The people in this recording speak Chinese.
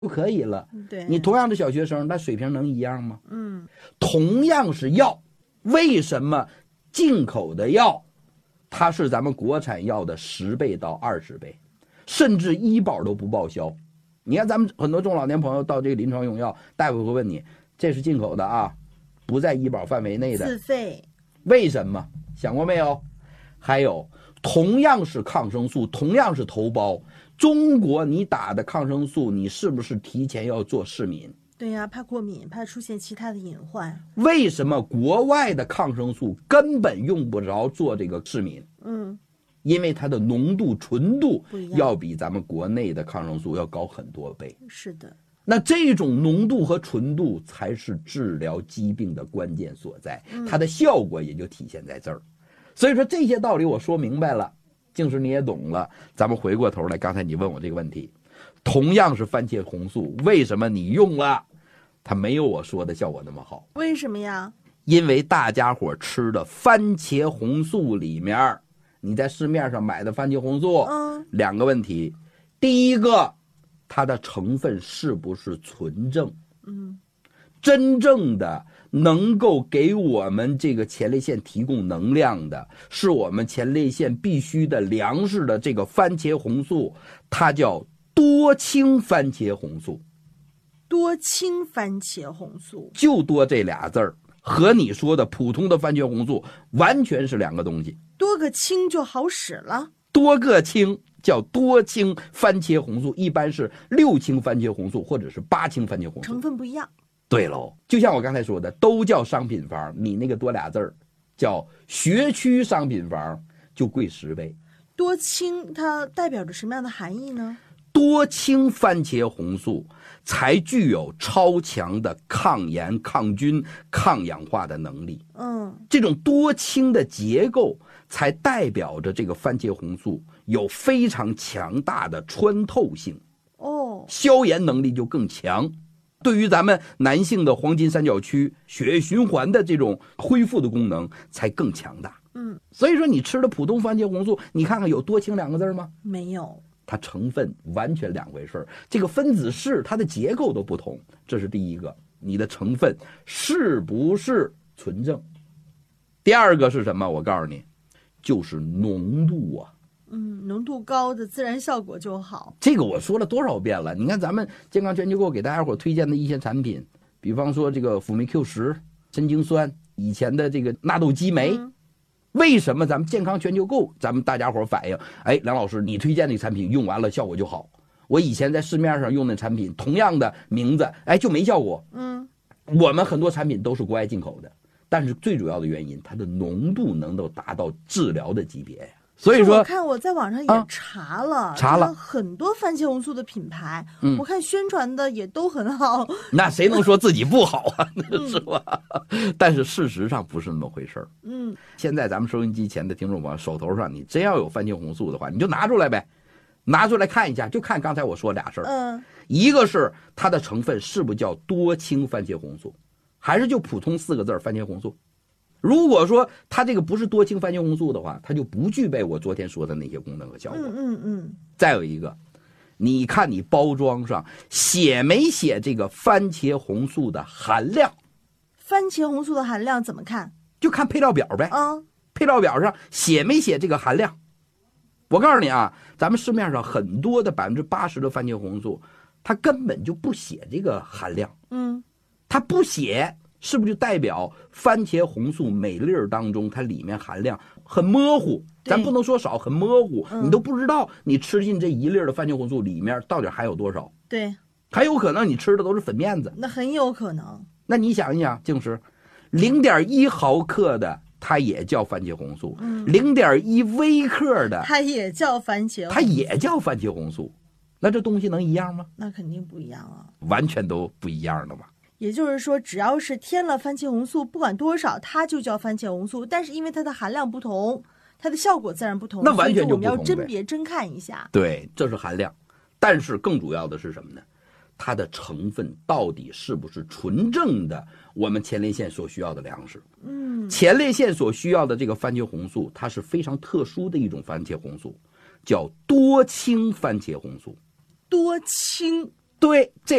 就可以了。 对， 你同样的小学生，那水平能一样吗？同样是药，为什么进口的药它是咱们国产药的10倍到20倍，甚至医保都不报销？你看咱们很多中老年朋友到这个临床用药，大夫会问你，这是进口的啊，不在医保范围内的， 自费。 为什么？想过没有？还有同样是抗生素，同样是头孢，中国你打的抗生素，你是不是提前要做试敏？ 对呀，怕过敏，怕出现其他的隐患。 为什么国外的抗生素根本用不着做这个试敏？因为它的浓度、纯度要比咱们国内的抗生素要高很多倍。 是的。 那这种浓度和纯度才是治疗疾病的关键所在，它的效果也就体现在这儿。所以说这些道理我说明白了，净是你也懂了。咱们回过头来，刚才你问我这个问题，同样是番茄红素，为什么你用了它没有我说的效果那么好？ 为什么呀？ 因为大家伙吃的番茄红素里面，你在市面上买的番茄红素，两个问题。第一个，它的成分是不是纯正？真正的能够给我们这个前列腺提供能量的，是我们前列腺必须的粮食的这个番茄红素，它叫多氢番茄红素。 多氢番茄红素， 就多这俩字儿，和你说的普通的番茄红素完全是两个东西。 多个氢就好使了， 多个氢叫多氢番茄红素，一般是6氢番茄红素或者是8氢番茄红素， 成分不一样。 对喽，就像我刚才说的，都叫商品房，你那个多俩字儿叫学区商品房，就贵10倍。 多氢它代表着什么样的含义呢？ 多氢番茄红素才具有超强的抗炎、抗菌、抗氧化的能力。这种多氢的结构才代表着这个番茄红素有非常强大的穿透性，消炎能力就更强。对于咱们男性的黄金三角区血液循环的这种恢复的功能才更强大。所以说你吃的普通番茄红素，你看看有多氢2个字吗？没有，它成分完全两回事，这个分子式它的结构都不同，这是第一个，你的成分是不是纯正？第二个是什么？我告诉你，就是浓度啊。 浓度高的自然效果就好。 这个我说了多少遍了？你看咱们健康全球购给大家伙推荐的一些产品，比方说这个辅酶 Q10、神经酸，以前的这个纳豆激酶。为什么咱们健康全球购，咱们大家伙反映，哎，梁老师，你推荐那个产品用完了效果就好。我以前在市面上用的产品，同样的名字，哎，就没效果。我们很多产品都是国外进口的，但是最主要的原因，它的浓度能够达到治疗的级别呀。所以说， 我看我在网上也查了很多番茄红素的品牌，我看宣传的也都很好。 那谁能说自己不好啊？是吧？但是事实上不是那么回事儿。现在咱们收音机前的听众朋友手头上，你真要有番茄红素的话，你就拿出来呗，拿出来看一下，就看刚才我说俩事儿。一个是它的成分是不是叫多氢番茄红素，还是就普通4个字番茄红素？如果说它这个不是多氢番茄红素的话，它就不具备我昨天说的那些功能和效果。再有一个，你看你包装上写没写这个番茄红素的含量？ 番茄红素的含量怎么看？ 就看配料表呗。配料表上写没写这个含量？我告诉你啊，咱们市面上很多的80%的番茄红素，它根本就不写这个含量。它不写。是不是就代表番茄红素每粒当中它里面含量很模糊？咱不能说少，很模糊，你都不知道你吃进这1粒的番茄红素里面到底含有多少。 对， 还有可能你吃的都是粉面子， 那很有可能。 那你想一想，净是0.1毫克的，它也叫番茄红素；0.1微克的， 它也叫番茄红素， 它也叫番茄红素。那这东西能一样吗？ 那肯定不一样啊， 完全都不一样的嘛。 也就是说，只要是添了番茄红素，不管多少，它就叫番茄红素。但是因为它的含量不同，它的效果自然不同。 那完全就不同呗。 我们要甄别真看一下。 对，这是含量。但是更主要的是什么呢？它的成分到底是不是纯正的我们前列腺所需要的粮食？前列腺所需要的这个番茄红素，它是非常特殊的一种番茄红素，叫多氢番茄红素。 多氢。 对，这